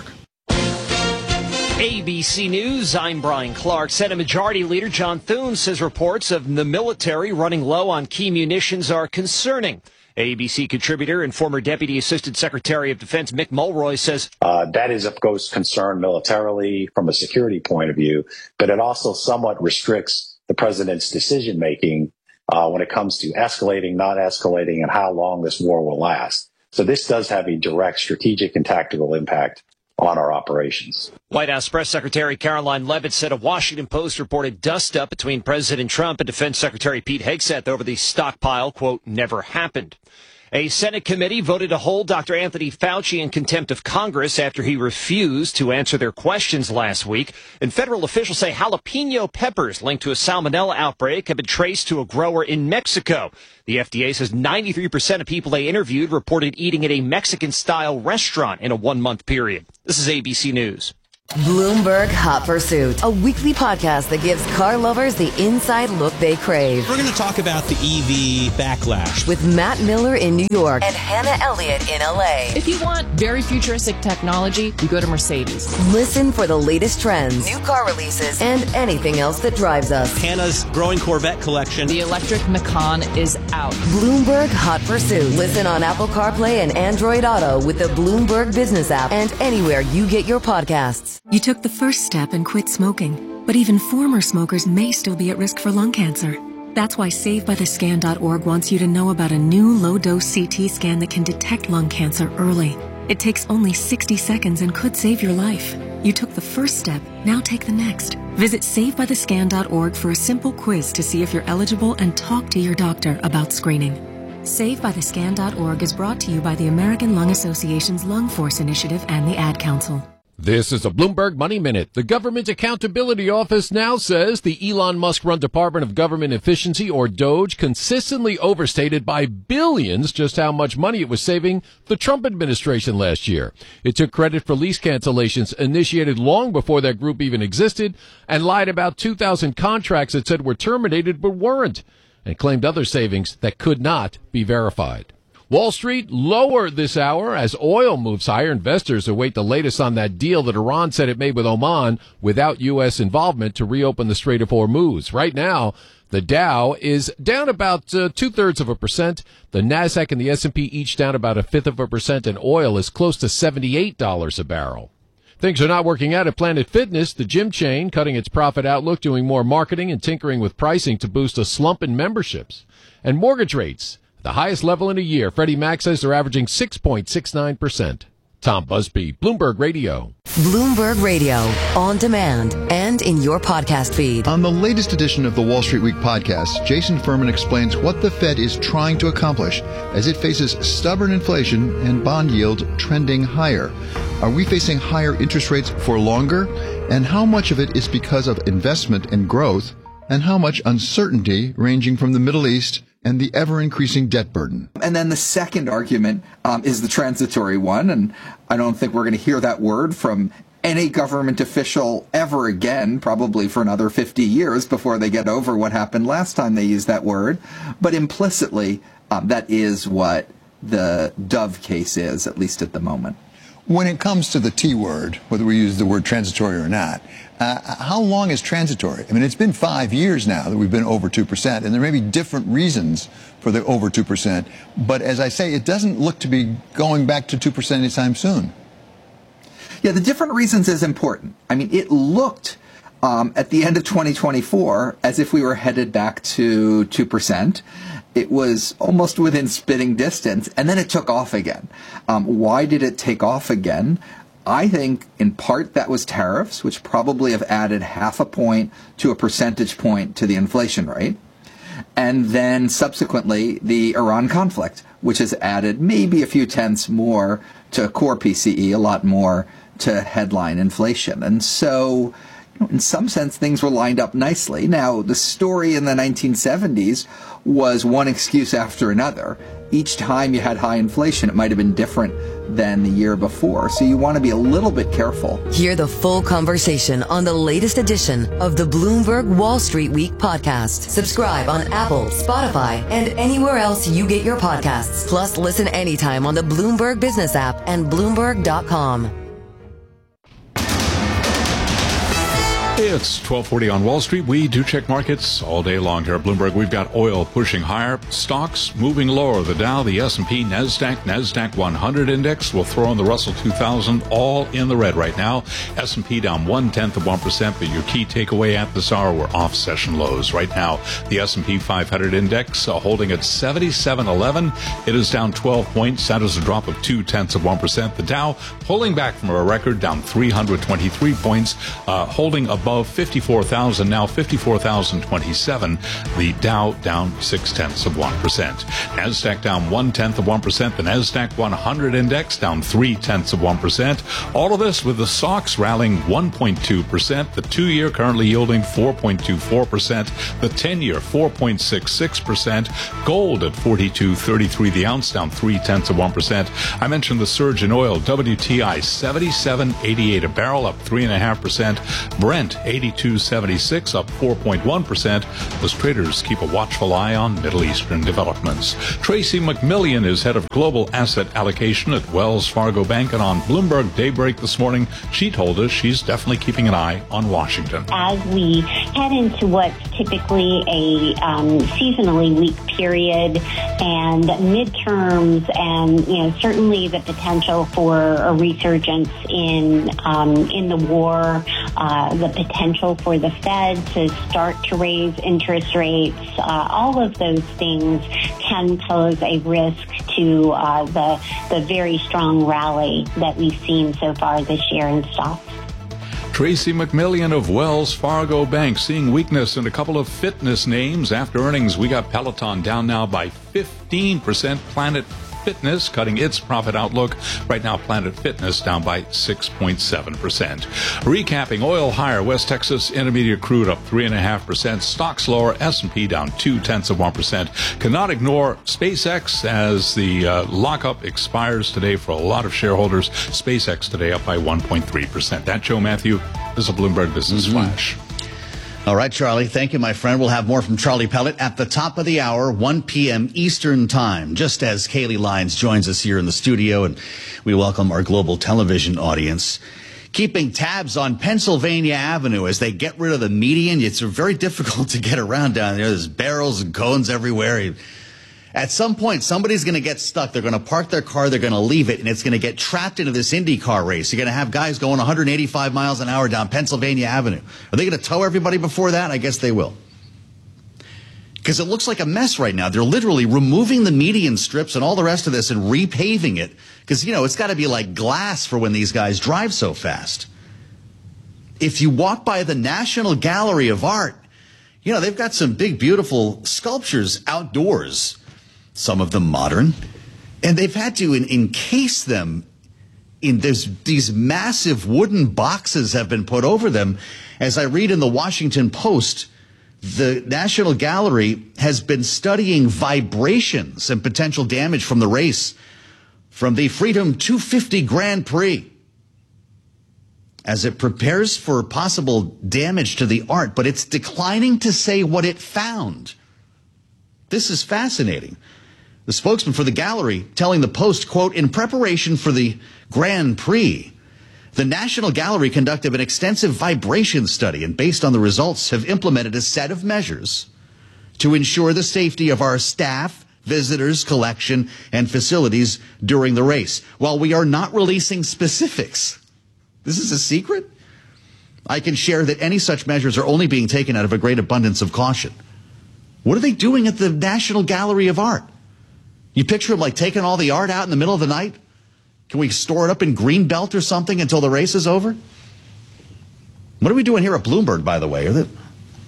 A B C News, I'm Brian Clark. Senate Majority Leader John Thune says reports of the military running low on key munitions are concerning. A B C contributor and former Deputy Assistant Secretary of Defense Mick Mulroy says uh, that is, of course, concern militarily from a security point of view, but it also somewhat restricts the president's decision making uh, when it comes to escalating, not escalating, and how long this war will last. So this does have a direct strategic and tactical impact on our operations. White House Press Secretary Caroline Leavitt said a Washington Post reported dust-up between President Trump and Defense Secretary Pete Hegseth over the stockpile, quote, never happened. A Senate committee voted to hold Doctor Anthony Fauci in contempt of Congress after he refused to answer their questions last week. And federal officials say jalapeno peppers linked to a salmonella outbreak have been traced to a grower in Mexico. The F D A says ninety-three percent of people they interviewed reported eating at a Mexican-style restaurant in a one-month period. This is A B C News. Bloomberg Hot Pursuit, a weekly podcast that gives car lovers the inside look they crave. We're going to talk about the E V backlash with Matt Miller in New York and Hannah Elliott in L A. If you want very futuristic technology, you go to Mercedes. Listen for the latest trends, new car releases, and anything else that drives us. Hannah's growing Corvette collection. The electric Macan is out. Bloomberg Hot Pursuit. Listen on Apple CarPlay and Android Auto with the Bloomberg Business app and anywhere you get your podcasts. You took the first step and quit smoking, but even former smokers may still be at risk for lung cancer. That's why Save By The Scan dot org wants you to know about a new low-dose C T scan that can detect lung cancer early. It takes only sixty seconds and could save your life. You took the first step, now take the next. Visit Save By The Scan dot org for a simple quiz to see if you're eligible and talk to your doctor about screening. Save By The Scan dot org is brought to you by the American Lung Association's Lung Force Initiative and the Ad Council. This is a Bloomberg Money Minute. The Government Accountability Office now says the Elon Musk-run Department of Government Efficiency, or DOGE, consistently overstated by billions just how much money it was saving the Trump administration last year. It took credit for lease cancellations initiated long before that group even existed and lied about two thousand contracts it said were terminated but weren't, and claimed other savings that could not be verified. Wall Street lower this hour as oil moves higher. Investors await the latest on that deal that Iran said it made with Oman without U S involvement to reopen the Strait of Hormuz. Right now, the Dow is down about uh, two-thirds of a percent. The Nasdaq and the S and P each down about a fifth of a percent, and oil is close to seventy-eight dollars a barrel. Things are not working out at Planet Fitness, the gym chain, cutting its profit outlook, doing more marketing and tinkering with pricing to boost a slump in memberships. And mortgage rates, the highest level in a year. Freddie Mac says they're averaging six point six nine percent. Tom Busby, Bloomberg Radio. Bloomberg Radio, on demand and in your podcast feed. On the latest edition of the Wall Street Week podcast, Jason Furman explains what the Fed is trying to accomplish as it faces stubborn inflation and bond yield trending higher. Are we facing higher interest rates for longer? And how much of it is because of investment and growth? And how much uncertainty ranging from the Middle East and the ever-increasing debt burden? And then the second argument um, is the transitory one, and I don't think we're going to hear that word from any government official ever again, probably for another fifty years before they get over what happened last time they used that word. But implicitly, um, that is what the Dove case is, at least at the moment. When it comes to the T word, whether we use the word transitory or not, uh, how long is transitory? I mean, it's been five years now that we've been over two percent, and there may be different reasons for the over two percent. But as I say, it doesn't look to be going back to two percent anytime soon. Yeah, the different reasons is important. I mean, it looked um, at the end of twenty twenty-four as if we were headed back to two percent. It was almost within spitting distance, and then it took off again. Um, why did it take off again? I think in part that was tariffs, which probably have added half a point to a percentage point to the inflation rate. And then subsequently the Iran conflict, which has added maybe a few tenths more to core P C E, a lot more to headline inflation. And so, you know, in some sense, things were lined up nicely. Now, the story in the nineteen seventies was one excuse after another. Each time you had high inflation, it might have been different than the year before. So you want to be a little bit careful. Hear the full conversation on the latest edition of the Bloomberg Wall Street Week podcast. Subscribe on Apple, Spotify, and anywhere else you get your podcasts. Plus, listen anytime on the Bloomberg Business app and Bloomberg dot com. It's twelve forty on Wall Street. We do check markets all day long here at Bloomberg. We've got oil pushing higher, stocks moving lower. The Dow, the S and P, NASDAQ, NASDAQ one hundred index will throw in the Russell two thousand, all in the red right now. S and P down one-tenth of one percent, but your key takeaway at this hour, we're off session lows. Right now, the S and P five hundred index uh, holding at seventy-seven eleven. It is down twelve points. That is a drop of two-tenths of one percent. The Dow pulling back from a record, down three hundred twenty-three points, uh, holding above Above fifty-four thousand, now fifty-four thousand twenty-seven. The Dow down six tenths of one percent. NASDAQ down one tenth of one percent. The NASDAQ one hundred index down three tenths of one percent. All of this with the S O X rallying one point two percent. The two year currently yielding four point two four percent. The ten year four point six six percent. Gold at forty-two thirty-three the ounce, down three tenths of one percent. I mentioned the surge in oil. W T I seventy-seven eighty-eight a barrel, up three point five percent. Brent eighty-two seventy-six, up four point one percent, as traders keep a watchful eye on Middle Eastern developments. Tracy McMillian is head of global asset allocation at Wells Fargo Bank, and on Bloomberg Daybreak this morning, she told us she's definitely keeping an eye on Washington. As we head into what's typically a um, seasonally weak period and midterms, and you know certainly the potential for a resurgence in um, in the war, uh, the potential for the Fed to start to raise interest rates, uh, all of those things can pose a risk to uh, the the very strong rally that we've seen so far this year in stocks. Tracy McMillian of Wells Fargo Bank seeing weakness in a couple of fitness names. After earnings, we got Peloton down now by fifteen percent. Planet Fitness cutting its profit outlook. Right now, Planet Fitness down by six point seven percent. Recapping, oil higher. West Texas Intermediate crude up three point five percent. Stocks lower. S and P down two-tenths of one percent. Cannot ignore SpaceX as the uh, lockup expires today for a lot of shareholders. SpaceX today up by one point three percent. That, Joe Matthew, is a Bloomberg Business mm-hmm. Flash. All right, Charlie. Thank you, my friend. We'll have more from Charlie Pellet at the top of the hour, one p.m. Eastern Time, just as Kaylee Lyons joins us here in the studio, and we welcome our global television audience. Keeping tabs on Pennsylvania Avenue as they get rid of the median. It's very difficult to get around down there. There's barrels and cones everywhere. At some point, somebody's going to get stuck. They're going to park their car. They're going to leave it, and it's going to get trapped into this IndyCar race. You're going to have guys going one hundred eighty-five miles an hour down Pennsylvania Avenue. Are they going to tow everybody before that? I guess they will. Because it looks like a mess right now. They're literally removing the median strips and all the rest of this and repaving it. Because, you know, it's got to be like glass for when these guys drive so fast. If you walk by the National Gallery of Art, you know, they've got some big, beautiful sculptures outdoors. Some of them modern, and they've had to in, encase them in this, these massive wooden boxes have been put over them. As I read in the Washington Post, the National Gallery has been studying vibrations and potential damage from the race from the Freedom two fifty Grand Prix as it prepares for possible damage to the art, but it's declining to say what it found. This is fascinating. The spokesman for the gallery telling the Post, quote, in preparation for the Grand Prix, the National Gallery conducted an extensive vibration study and based on the results have implemented a set of measures to ensure the safety of our staff, visitors, collection, and facilities during the race. While we are not releasing specifics, this is a secret, I can share that any such measures are only being taken out of a great abundance of caution. What are they doing at the National Gallery of Art? You picture them like taking all the art out in the middle of the night? Can we store it up in Greenbelt or something until the race is over? What are we doing here at Bloomberg, by the way? Are they,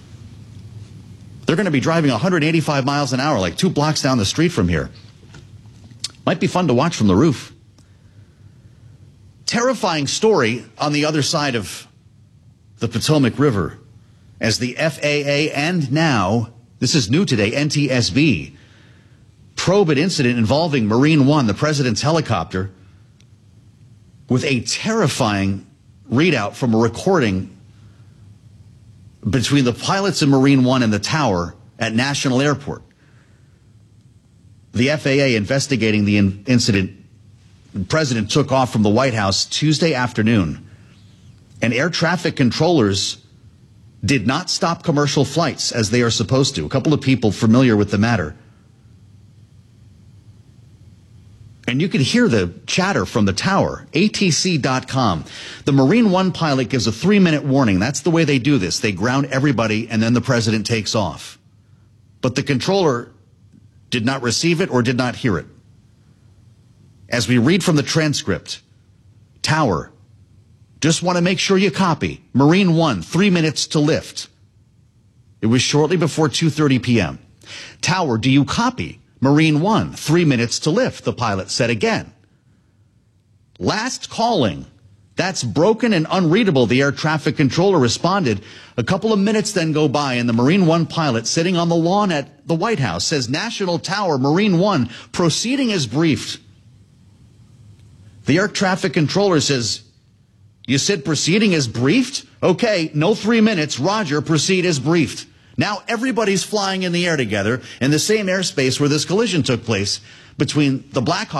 they're going to be driving one hundred eighty-five miles an hour, like two blocks down the street from here. Might be fun to watch from the roof. Terrifying story on the other side of the Potomac River as the F A A and now, this is new today, N T S B, probe an incident involving Marine One, the president's helicopter, with a terrifying readout from a recording between the pilots of Marine One and the tower at National Airport. The F A A investigating the in- incident. The president took off from the White House Tuesday afternoon, and air traffic controllers did not stop commercial flights as they are supposed to. A couple of people familiar with the matter. And you can hear the chatter from the tower, A T C dot com. The Marine One pilot gives a three-minute warning. That's the way they do this. They ground everybody, and then the president takes off. But the controller did not receive it or did not hear it. As we read from the transcript, tower, just want to make sure you copy. Marine One, three minutes to lift. It was shortly before two thirty p.m. Tower, do you copy? Marine One, three minutes to lift, the pilot said again. Last calling. That's broken and unreadable, the air traffic controller responded. A couple of minutes then go by, and the Marine One pilot sitting on the lawn at the White House says, National Tower, Marine One, proceeding as briefed. The air traffic controller says, you said proceeding as briefed? Okay, no three minutes. Roger, proceed as briefed. Now everybody's flying in the air together in the same airspace where this collision took place between the Black Hawk